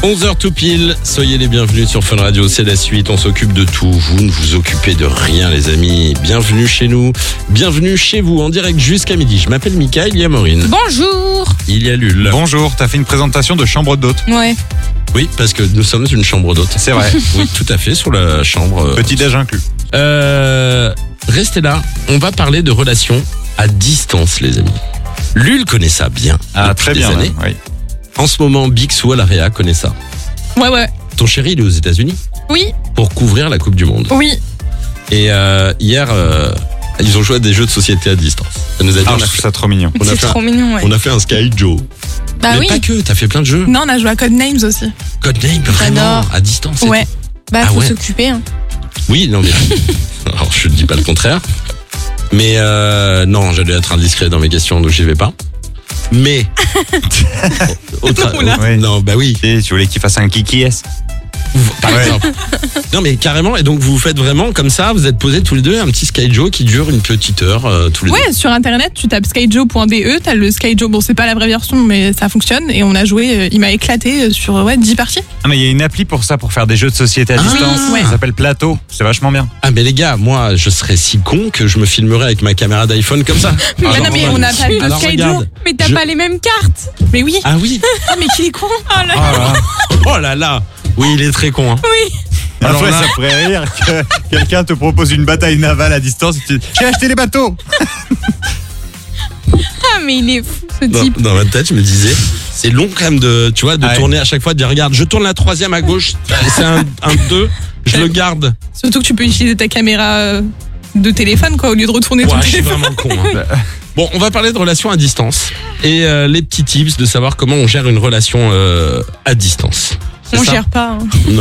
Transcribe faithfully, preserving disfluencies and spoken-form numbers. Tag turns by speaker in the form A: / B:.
A: onze heures tout pile, soyez les bienvenus sur Fun Radio, c'est la suite, on s'occupe de tout, vous ne vous occupez de rien les amis, bienvenue chez nous, bienvenue chez vous en direct jusqu'à midi, je m'appelle Mika, il y a Maureen.
B: Bonjour.
A: Il y a Lul.
C: Bonjour, t'as fait une présentation de chambre d'hôte.
B: Ouais.
A: Oui, parce que nous sommes une chambre d'hôte.
C: C'est vrai.
A: Oui, tout à fait, sur la chambre.
C: Petit déj inclus.
A: Euh, restez là, on va parler de relations à distance les amis. Lul connaît ça bien.
C: Ah,
A: depuis
C: très
A: des
C: bien.
A: années.
C: Ouais, oui.
A: En ce moment, Bixou à l'Area connaît ça.
B: Ouais, ouais.
A: Ton chéri, il est aux États-Unis
B: Oui,
A: pour couvrir la Coupe du Monde.
B: oui.
A: Et euh, hier, euh, ils ont joué à des jeux de société à distance. Ça nous a dit,
C: Ah,
A: on,
C: je
A: a
C: trouve
A: fait,
C: ça trop mignon.
A: on a
B: C'est
A: fait
B: trop
A: un,
B: mignon, ouais.
A: on a fait un Sky Joe.
B: Bah
A: Mais
B: oui.
A: pas que, t'as fait plein de jeux.
B: Non, on a joué à Codenames aussi.
A: Codename, vraiment,
B: J'adore.
A: à distance. et
B: Ouais.
A: tout.
B: Bah,
A: Ah
B: faut
A: ouais.
B: s'occuper. Hein.
A: Oui, non mais... Alors, je ne dis pas le contraire. Mais euh, non, j'allais être indiscret dans mes questions, donc j'y vais pas. Mais... Autre-
B: Oula.
C: Ouais.
A: Non, bah oui.
C: Et tu voulais qu'il fasse un kiki S.
A: Par
C: Ouais.
A: exemple. Non mais carrément, et donc vous faites vraiment comme ça, vous êtes posés tous les deux, un petit Sky Joe qui dure une petite heure euh, tous les deux.
B: Ouais, sur internet, tu tapes skyjoe point d e, t'as le Skyjoe, bon, c'est pas la vraie version, mais ça fonctionne. Et on a joué, euh, il m'a éclaté euh, sur ouais, dix parties.
C: Ah, mais il y a une appli pour ça, pour faire des jeux de société à
A: Ah,
C: distance.
B: oui, ouais.
C: Ça s'appelle Plateau. C'est vachement bien.
A: Ah mais les gars, moi je serais si con que je me filmerais avec ma caméra d'iPhone comme ça.
B: Mais
A: Alors,
B: non, mais on n'a pas de
A: alors,
B: Skyjoe.
A: regarde.
B: Mais t'as
A: Je-
B: pas les mêmes cartes. Mais oui.
A: Ah oui.
B: Ah, mais qui est con. Oh là.
C: Oh là là.
A: Oh là là. Oui, il est très con. Hein.
B: Oui.
A: Alors
C: Après,
A: là-
C: ça ferait rire que quelqu'un te propose une bataille navale à distance et tu dis j'ai acheté les bateaux.
B: Ah, mais il est fou, ce
A: Dans,
B: type.
A: dans ma tête, je me disais, c'est long quand même de, tu vois, de
C: Ouais.
A: tourner à chaque fois, de dire regarde, je tourne la troisième à gauche, c'est un, un deux, je le garde.
B: Surtout que tu peux utiliser ta caméra euh, de téléphone, quoi, au lieu de retourner ton
A: Ouais, je suis
B: téléphone.
A: vraiment con. Hein. Bon, on va parler de relations à distance et euh, les petits tips de savoir comment on gère une relation euh, à distance. C'est
B: On
A: ça
B: gère pas. Hein.
A: Non,